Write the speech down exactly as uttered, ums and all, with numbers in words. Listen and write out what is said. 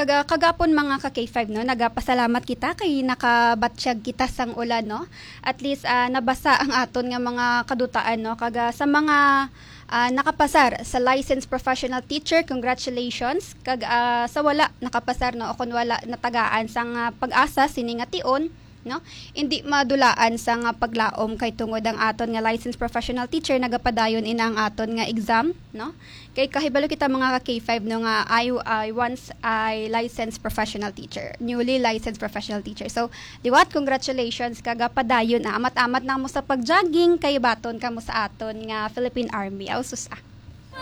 kaga kagapon mga ka K five no, nagapasalamat kita kay nakabatsyag kita sang ulan no. At least uh, nabasa ang aton nga mga kadutaan no, kaga sa mga uh, nakapasar sa licensed professional teacher, congratulations. Kag uh, sa wala nakapasar no, o kun wala natagaan sang uh, pag-asa sini nga tion no, hindi madulaan sa nga paglaom kay tungod ang aton nga licensed professional teacher nagapadayon ina ang aton nga exam no, kay kahibalo kita mga ka K five no nga I, I once I licensed professional teacher, newly licensed professional teacher. So liwat, congratulations kagapadayon na amat-amat na mo sa pag-jogging kay baton kamo sa aton nga Philippine Army. Aw sus ah.